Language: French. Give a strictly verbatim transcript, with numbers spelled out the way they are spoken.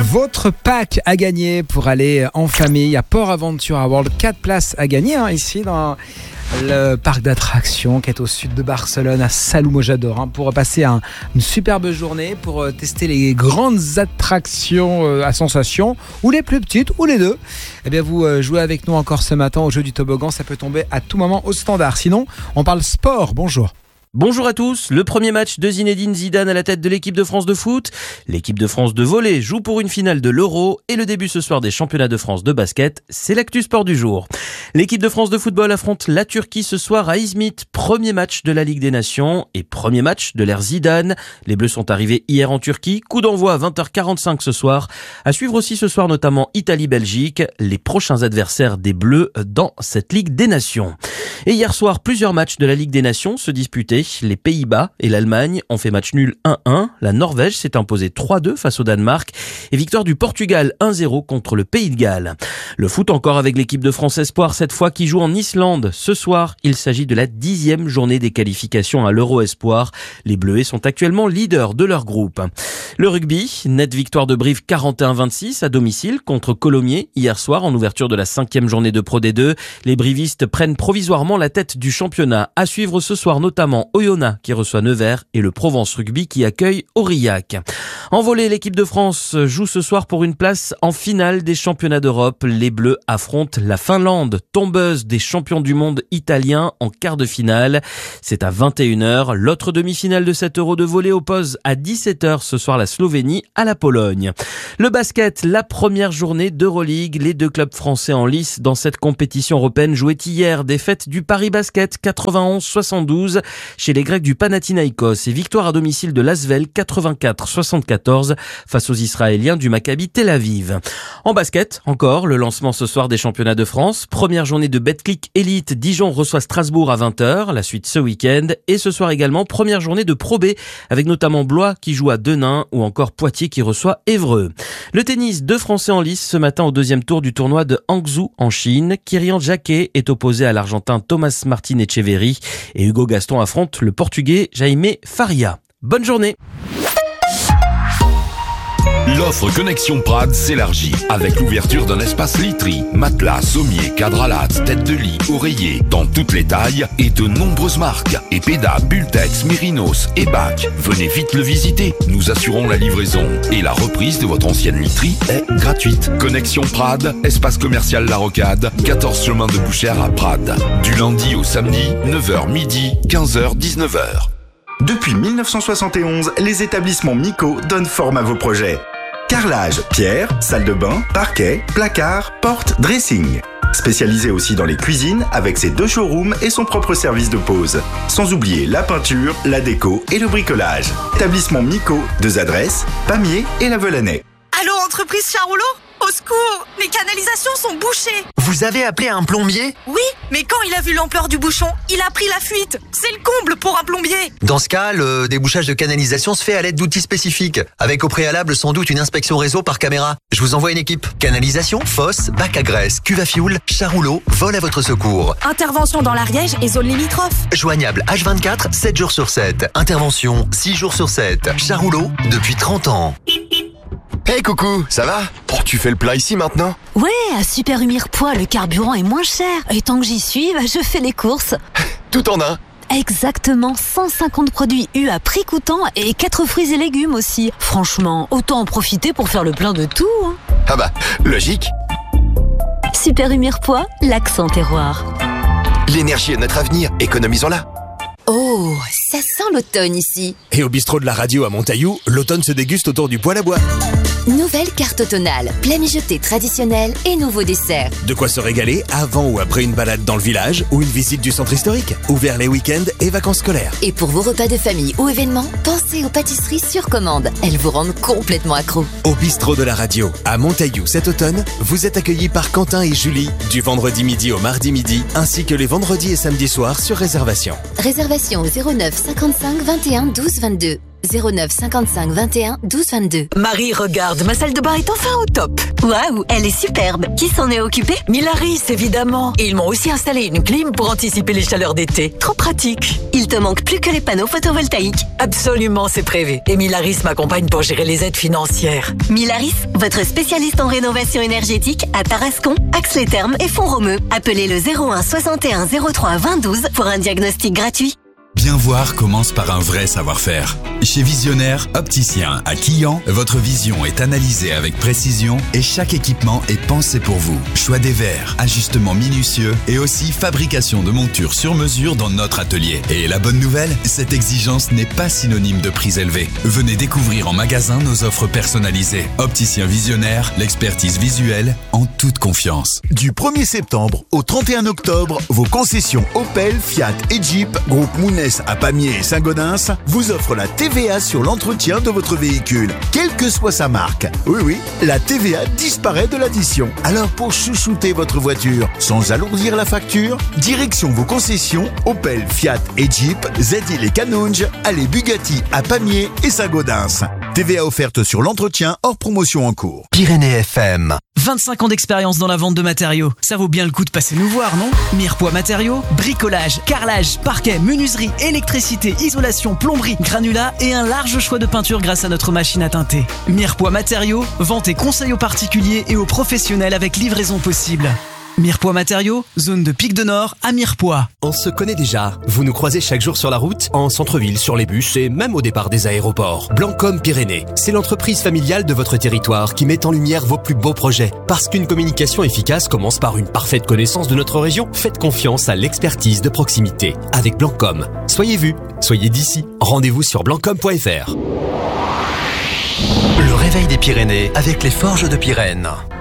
Votre pack à gagner pour aller en famille à Port Aventura World. Quatre places à gagner hein, ici dans le parc d'attractions qui est au sud de Barcelone, à Salou-Mojador, hein, pour passer un, une superbe journée, pour euh, tester les grandes attractions euh, à sensations, ou les plus petites, ou les deux. Eh bien, vous euh, jouez avec nous encore ce matin au jeu du toboggan, ça peut tomber à tout moment au standard. Sinon, on parle sport. Bonjour. Bonjour à tous, le premier match de Zinedine Zidane à la tête de l'équipe de France de foot. L'équipe de France de volley joue pour une finale de l'Euro et le début ce soir des championnats de France de basket, c'est l'actu sport du jour. L'équipe de France de football affronte la Turquie ce soir à Izmit, premier match de la Ligue des Nations et premier match de l'ère Zidane. Les Bleus sont arrivés hier en Turquie, coup d'envoi à vingt heures quarante-cinq ce soir. À suivre aussi ce soir notamment Italie-Belgique, les prochains adversaires des Bleus dans cette Ligue des Nations. Et hier soir, plusieurs matchs de la Ligue des Nations se disputaient. Les Pays-Bas et l'Allemagne ont fait match nul un un. La Norvège s'est imposée trois deux face au Danemark. Et victoire du Portugal un zéro contre le Pays de Galles. Le foot encore avec l'équipe de France Espoir, cette fois qui joue en Islande. Ce soir, il s'agit de la dixième journée des qualifications à l'Euro Espoir. Les Bleuets sont actuellement leaders de leur groupe. Le rugby, nette victoire de Brive quarante et un vingt-six à domicile contre Colomiers hier soir en ouverture de la cinquième journée de Pro D deux. Les brivistes prennent provisoirement la tête du championnat. À suivre ce soir notamment Oyonnax qui reçoit Nevers et le Provence Rugby qui accueille Aurillac. En volley, l'équipe de France joue ce soir pour une place en finale des championnats d'Europe. Les Bleus affrontent la Finlande, tombeuse des champions du monde italiens en quart de finale. C'est à vingt et une heures. L'autre demi-finale de cet Euro de volley oppose à dix-sept heures ce soir la Slovénie à la Pologne. Le basket, la première journée d'Euroleague. Les deux clubs français en lice dans cette compétition européenne jouaient hier. Défaite du Paris Basket quatre-vingt-onze soixante-douze chez les Grecs du Panathinaïkos et victoire à domicile de l'Asvel quatre-vingt-quatre soixante-quatorze face aux Israéliens du Maccabi Tel Aviv. En basket, encore, le lancement ce soir des championnats de France. Première journée de Betclic Elite, Dijon reçoit Strasbourg à vingt heures, la suite ce week-end. Et ce soir également, première journée de Pro B, avec notamment Blois qui joue à Denain ou encore Poitiers qui reçoit Évreux. Le tennis, deux Français en lice ce matin au deuxième tour du tournoi de Hangzhou en Chine. Kirian Jacquet est opposé à l'Argentin Thomas Martin Etcheverry et Hugo Gaston affronte le Portugais Jaime Faria. Bonne journée. L'offre Connexion Prades s'élargit avec l'ouverture d'un espace literie, matelas, sommier, cadre à latte, tête de lit, oreiller, dans toutes les tailles et de nombreuses marques. Epeda, Bultex, Mérinos et Bac. Venez vite le visiter. Nous assurons la livraison et la reprise de votre ancienne literie est gratuite. Connexion Prades, espace commercial La Rocade, quatorze chemin de Bouchère à Prades. Du lundi au samedi, neuf heures midi, quinze heures dix-neuf heures. Depuis mille neuf cent soixante et onze, les établissements Mico donnent forme à vos projets. Carrelage, pierre, salle de bain, parquet, placard, porte, dressing. Spécialisé aussi dans les cuisines avec ses deux showrooms et son propre service de pause. Sans oublier la peinture, la déco et le bricolage. Établissement Mico, deux adresses, Pamiers et La Velanais. Allô, entreprise Charrouleau ? Au secours, les canalisations sont bouchées. Vous avez appelé un plombier ? Oui, mais quand il a vu l'ampleur du bouchon, il a pris la fuite. C'est le comble pour un plombier. Dans ce cas, le débouchage de canalisation se fait à l'aide d'outils spécifiques, avec au préalable sans doute une inspection réseau par caméra. Je vous envoie une équipe. Canalisation, fosse, bac à graisse, cuve à fioul, Charrouleau vole à votre secours. Intervention dans l'Ariège et zone limitrophe. Joignable H vingt-quatre, sept jours sur sept. Intervention six jours sur sept. Charrouleau depuis trente ans. Hey coucou, ça va ? Oh, tu fais le plat ici maintenant ? Ouais, à Super Humirpois, le carburant est moins cher. Et tant que j'y suis, bah, je fais les courses. Tout en un ? Exactement, cent cinquante produits U à prix coûtant et quatre fruits et légumes aussi. Franchement, autant en profiter pour faire le plein de tout. Hein. Ah bah, logique. Super Humirpois, l'accent terroir. L'énergie est notre avenir, économisons-la. Oh, ça sent l'automne ici. Et au bistrot de la radio à Montaillou, l'automne se déguste autour du poêle à bois. Nouvelle carte automnale, plat mijoté traditionnel et nouveaux desserts. De quoi se régaler avant ou après une balade dans le village ou une visite du centre historique. Ouvert les week-ends et vacances scolaires. Et pour vos repas de famille ou événements, pensez aux pâtisseries sur commande. Elles vous rendent complètement accro. Au bistrot de la radio à Montaillou cet automne, vous êtes accueillis par Quentin et Julie du vendredi midi au mardi midi, ainsi que les vendredis et samedis soirs sur réservation. Réservation au zéro neuf cinquante-cinq vingt et un douze vingt-deux. zéro neuf cinquante-cinq vingt et un douze vingt-deux. Marie, regarde, ma salle de bain est enfin au top. Waouh, elle est superbe. Qui s'en est occupé ? Milaris, évidemment. Et ils m'ont aussi installé une clim pour anticiper les chaleurs d'été. Trop pratique. Ils te manque plus que les panneaux photovoltaïques. Absolument, c'est prévu. Et Milaris m'accompagne pour gérer les aides financières. Milaris, votre spécialiste en rénovation énergétique à Tarascon, Ax-les-Thermes et Font-Romeu. Appelez le zéro un soixante et un zéro trois vingt douze pour un diagnostic gratuit. Bien voir commence par un vrai savoir-faire. Chez Visionnaire, opticien à Quillan, votre vision est analysée avec précision et chaque équipement est pensé pour vous. Choix des verres, ajustements minutieux et aussi fabrication de montures sur mesure dans notre atelier. Et la bonne nouvelle, cette exigence n'est pas synonyme de prix élevé. Venez découvrir en magasin nos offres personnalisées. Opticien Visionnaire, l'expertise visuelle en toute confiance. Du premier septembre au trente et un octobre, vos concessions Opel, Fiat et Jeep, groupe Mounès à Pamiers et Saint-Gaudens, vous offrent la T V A sur l'entretien de votre véhicule, quelle que soit sa marque. Oui, oui, la T V A disparaît de l'addition. Alors pour chouchouter votre voiture sans alourdir la facture, direction vos concessions Opel, Fiat et Jeep, Z-Hill et Canonge, allez Bugatti à Pamiers et Saint-Gaudens. T V A offerte sur l'entretien hors promotion en cours. Pyrénées F M. vingt-cinq ans d'expérience dans la vente de matériaux. Ça vaut bien le coup de passer nous voir, non? Mirepoix Matériaux, bricolage, carrelage, parquet, menuiserie, électricité, isolation, plomberie, granulat et un large choix de peinture grâce à notre machine à teinter. Mirepoix Matériaux, vente et conseil aux particuliers et aux professionnels avec livraison possible. Mirepoix Matériaux, zone de Pic de Nord à Mirepoix. On se connaît déjà. Vous nous croisez chaque jour sur la route, en centre-ville, sur les bus et même au départ des aéroports. Blancom Pyrénées, c'est l'entreprise familiale de votre territoire qui met en lumière vos plus beaux projets. Parce qu'une communication efficace commence par une parfaite connaissance de notre région, faites confiance à l'expertise de proximité. Avec Blancom, soyez vus, soyez d'ici. Rendez-vous sur blancom point f r. Le réveil des Pyrénées avec les Forges de Pyrène.